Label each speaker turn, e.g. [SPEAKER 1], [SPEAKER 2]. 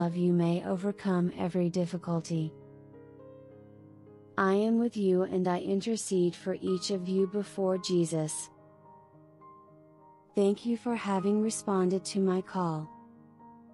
[SPEAKER 1] of you may overcome every difficulty. I am with you and I intercede for each of you before Jesus. Thank you for having responded to my call.